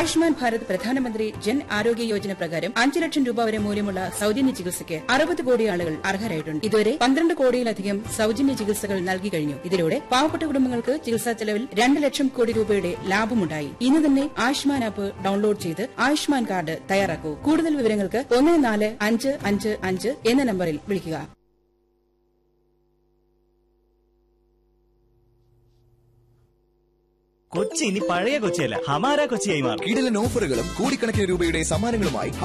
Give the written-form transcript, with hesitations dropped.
ആയുഷ്മാൻ ഭാരത് പ്രധാനമന്ത്രി ജൻ ആരോഗ്യ യോജന പ്രകാരം 5 ലക്ഷം രൂപ വരെ മൂല്യമുള്ള സൌജന്യ ചികിത്സയ്ക്ക് 60 കോടി ആളുകൾ അർഹരായിട്ടുണ്ട്. ഇതുവരെ 12 കോടിയിലധികം സൌജന്യ ചികിത്സകൾ നൽകി കഴിഞ്ഞു. ഇതിലൂടെ പാവപ്പെട്ട കുടുംബങ്ങൾക്ക് ചികിത്സാ ചെലവിൽ 2 ലക്ഷം കോടി രൂപയുടെ ലാഭമുണ്ടായി. ഇന്ന് തന്നെ ആയുഷ്മാൻ ആപ്പ് ഡൌൺലോഡ് ചെയ്ത് ആയുഷ്മാൻ കാർഡ് തയ്യാറാക്കൂ. കൂടുതൽ വിവരങ്ങൾക്ക് 14555 എന്ന നമ്പറിൽ വിളിക്കുക. കൊച്ചി ഇനി പഴയ കൊച്ചിയല്ല, ഹമാര കൊച്ചിയായി മാറും. കിടിലൻ ഓഫറുകളും കോടിക്കണക്കിന് രൂപയുടെ സമ്മാനങ്ങളുമായി